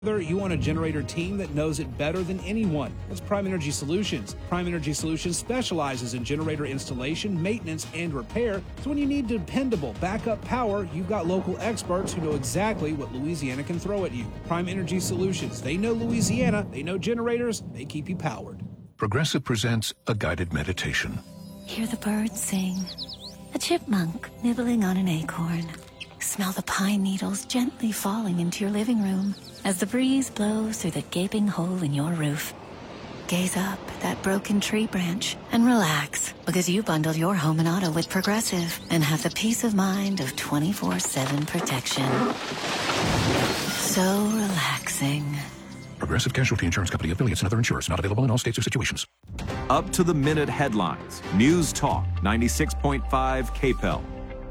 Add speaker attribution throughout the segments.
Speaker 1: You want a generator team that knows it better than anyone. That's Prime Energy Solutions. Prime Energy Solutions specializes in generator installation, maintenance, and repair. So when you need dependable backup power, you've got local experts who know exactly what Louisiana can throw at you. Prime Energy Solutions. They know Louisiana. They know generators. They keep you powered.
Speaker 2: Progressive presents a guided meditation.
Speaker 3: Hear the birds sing. A chipmunk nibbling on an acorn. Smell the pine needles gently falling into your living room as the breeze blows through the gaping hole in your roof. Gaze up at that broken tree branch and relax, because you bundle your home and auto with Progressive and have the peace of mind of 24/7 protection. So relaxing.
Speaker 2: Progressive Casualty Insurance Company, affiliates, and other insurers. Not available in all states or situations.
Speaker 4: Up to the minute headlines. News Talk 96.5 KPEL.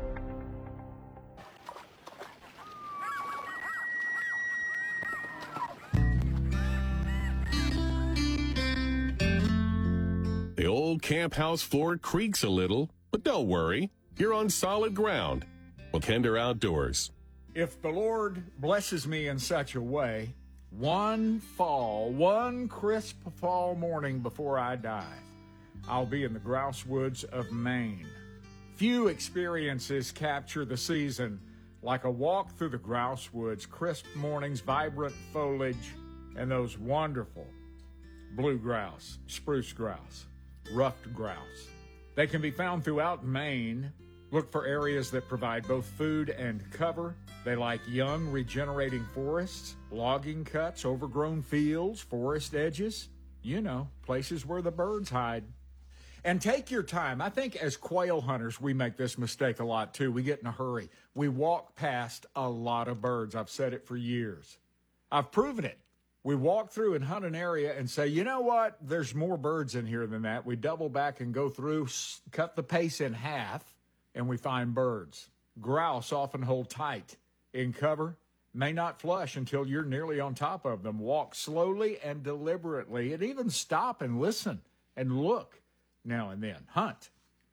Speaker 5: The old camp house floor creaks a little, but don't worry. You're on solid ground with Kinder Outdoors.
Speaker 6: If the Lord blesses me in such a way, one crisp fall morning before I die, I'll be in the grouse woods of Maine. Few experiences capture the season like a walk through the grouse woods, crisp mornings, vibrant foliage, and those wonderful blue grouse, spruce grouse, ruffed grouse. They can be found throughout Maine. Look for areas that provide both food and cover. They like young, regenerating forests, logging cuts, overgrown fields, forest edges. You know, places where the birds hide. And take your time. I think as quail hunters, we make this mistake a lot too. We get in a hurry. We walk past a lot of birds. I've said it for years. I've proven it. We walk through and hunt an area and say, you know what? There's more birds in here than that. We double back and go through, cut the pace in half, and we find birds. Grouse often hold tight in cover, may not flush until you're nearly on top of them. Walk slowly and deliberately, and even stop and listen and look now and then. Hunt.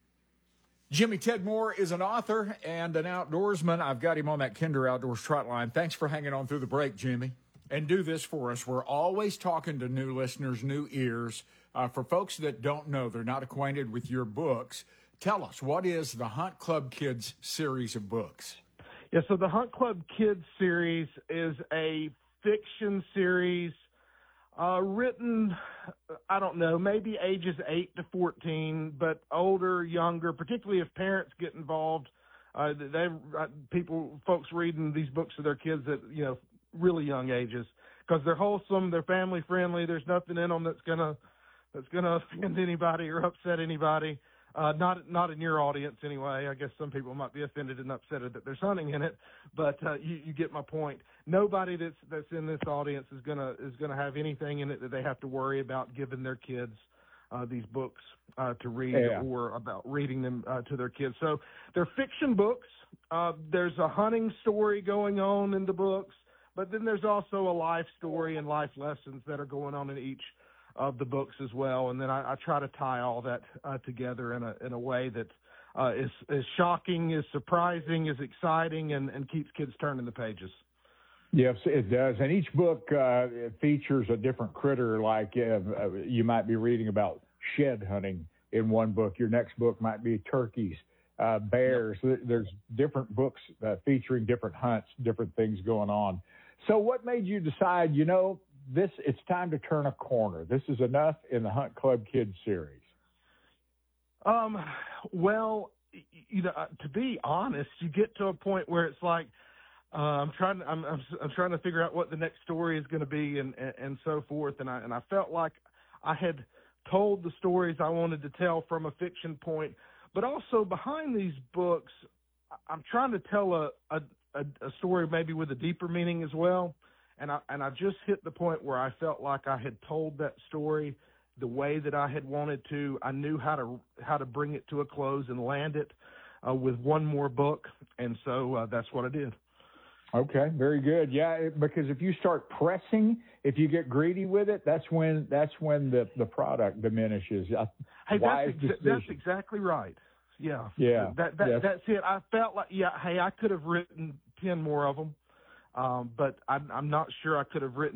Speaker 6: Jimmy Tedmore is an author and an outdoorsman. I've got him on that Kinder Outdoors trot line. Thanks for hanging on through the break, Jimmy. And do this for us. We're always talking to new listeners, new ears. For folks that don't know, they're not acquainted with your books, tell us, what is the Hunt Club Kids series of books?
Speaker 7: Yeah, so the Hunt Club Kids series is a fiction series written, I don't know, maybe ages 8 to 14, but older, younger, particularly if parents get involved. Folks reading these books to their kids at, really young ages, because they're wholesome, they're family friendly. There's nothing in them that's gonna offend anybody or upset anybody. Not in your audience anyway. I guess some people might be offended and upset that there's hunting in it, but you get my point. Nobody that's in this audience is gonna have anything in it that they have to worry about giving their kids these books to read, or about reading them to their kids. So they're fiction books. There's a hunting story going on in the books, but then there's also a life story and life lessons that are going on in each of the books as well. And then I try to tie all that together in a way that is shocking, is surprising, is exciting, and keeps kids turning the pages.
Speaker 8: Yes, it does. And each book features a different critter. Like you might be reading about shed hunting in one book. Your next book might be turkeys, bears. Yep. There's different books featuring different hunts, different things going on. So what made you decide, it's time to turn a corner? This is enough in the Hunt Club Kids series.
Speaker 7: Well, to be honest, you get to a point where it's like, I'm trying to figure out what the next story is going to be and so forth. And I felt like I had told the stories I wanted to tell from a fiction point, but also behind these books, I'm trying to tell a story maybe with a deeper meaning as well. And I just hit the point where I felt like I had told that story the way that I had wanted to. I knew how to bring it to a close and land it with one more book. And so that's what I did.
Speaker 8: Okay, very good. Yeah, because if you start pressing, if you get greedy with it, that's when the product diminishes.
Speaker 7: Hey, that's exactly right. Yeah.
Speaker 8: Yeah.
Speaker 7: That's it. I felt like, I could have written 10 more of them. But I'm not sure I could have written